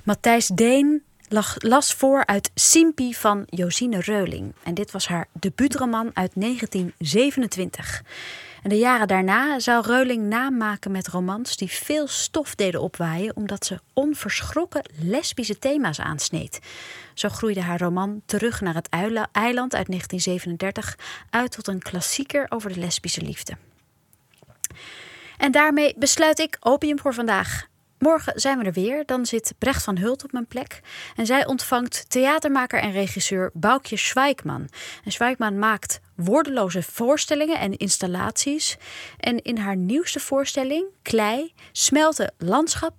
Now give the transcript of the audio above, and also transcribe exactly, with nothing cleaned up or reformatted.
Matthijs Deen las voor uit Simpie van Josine Reuling. En dit was haar debuutroman uit negentien zevenentwintig. En de jaren daarna zou Reuling naam maken met romans die veel stof deden opwaaien, omdat ze onverschrokken lesbische thema's aansneed. Zo groeide haar roman Terug naar het eiland uit negentien zevenendertig uit tot een klassieker over de lesbische liefde. En daarmee besluit ik Opium voor vandaag. Morgen zijn we er weer. Dan zit Brecht van Hult op mijn plek. En zij ontvangt theatermaker en regisseur Boukje Schweikman. En Schweikman maakt woordeloze voorstellingen en installaties. En in haar nieuwste voorstelling, Klei, smelten landschap